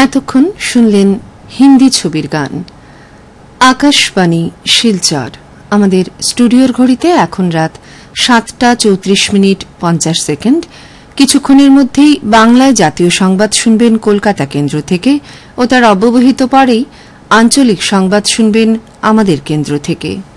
এতক্ষণ শুনলেন হিন্দি ছবির গান। আকাশবাণী শিলচর। আমাদের স্টুডিওর ঘড়িতে এখন রাত 7:34:50। কিছুক্ষণের মধ্যেই বাংলায় জাতীয় সংবাদ শুনবেন কলকাতা কেন্দ্র থেকে ও তার অব্যবহিত পরেই আঞ্চলিক সংবাদ শুনবেন আমাদের কেন্দ্র থেকে।